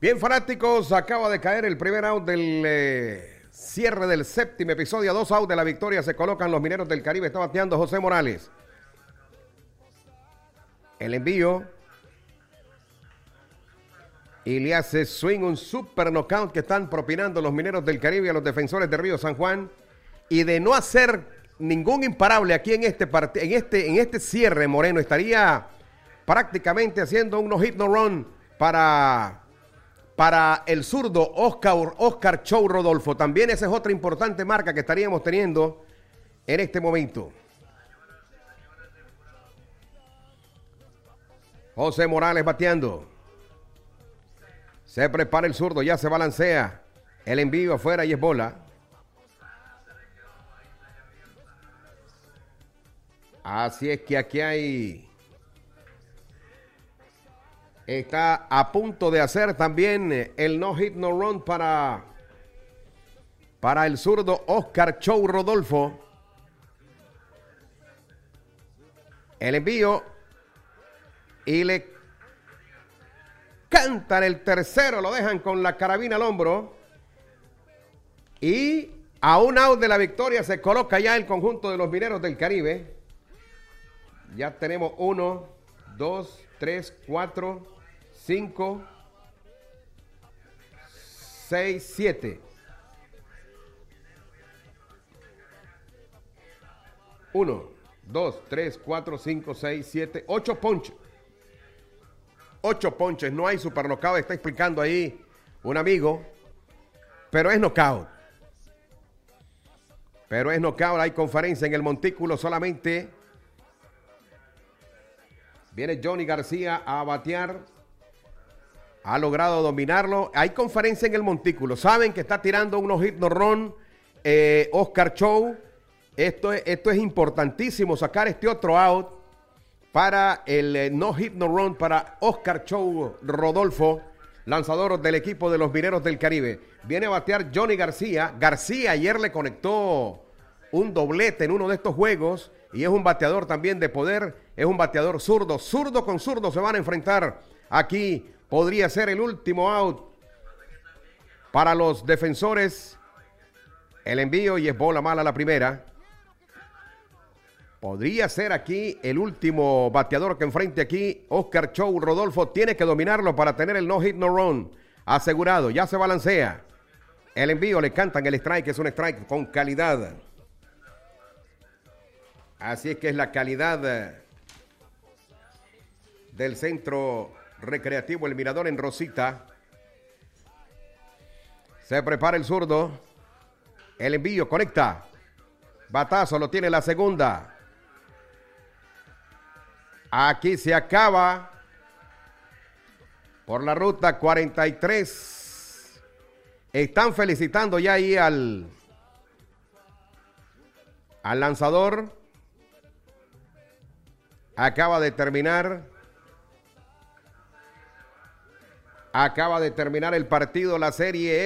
Bien, fanáticos, acaba de caer el primer out del cierre del séptimo episodio. 2 outs de la victoria se colocan los Mineros del Caribe. Está bateando José Morales. El envío. Y le hace swing, un super knockout que están propinando los Mineros del Caribe a los defensores de Río San Juan. Y de no hacer ningún imparable aquí en este cierre, Moreno estaría prácticamente haciendo un no-hit, no-run para el zurdo Oscar Chow Rodolfo. También esa es otra importante marca que estaríamos teniendo en este momento. José Morales bateando. Se prepara el zurdo, ya se balancea. El envío afuera y es bola. Así es que aquí está a punto de hacer también el no-hit, no-run para el zurdo Oscar Chow Rodolfo. El envío y le cantan el tercero, lo dejan con la carabina al hombro. Y a un out de la victoria se coloca ya el conjunto de los Mineros del Caribe. Ya tenemos 1, 2, 3, 4, 5, 6, 7. 1, 2, 3, 4, 5, 6, 7, 8 ponches. 8 ponches, no hay super knockout, está explicando ahí un amigo, pero es knockout. Hay conferencia en el montículo solamente. Viene Johnny García a batear. Ha logrado dominarlo. Hay conferencia en el montículo. Saben que está tirando un no-hit, no-run Oscar Chow. Esto es importantísimo, sacar este otro out para el no-hit, no-run para Oscar Chow Rodolfo, lanzador del equipo de los Mineros del Caribe. Viene a batear Johnny García. García ayer le conectó un doblete en uno de estos juegos y es un bateador también de poder. Es un bateador zurdo. Zurdo con zurdo se van a enfrentar aquí. Podría ser el último out para los defensores. El envío y es bola mala la primera. Podría ser aquí el último bateador que enfrente aquí. Oscar Chow Rodolfo tiene que dominarlo para tener el no-hit, no-run asegurado. Ya se balancea. El envío, le cantan el strike, es un strike con calidad. Así es que es la calidad del centro recreativo El Mirador en Rosita. Se prepara el zurdo. El envío, conecta. Batazo, lo tiene la segunda. Aquí se acaba por la ruta 43. Están felicitando ya ahí al lanzador. Acaba de terminar el partido, la serie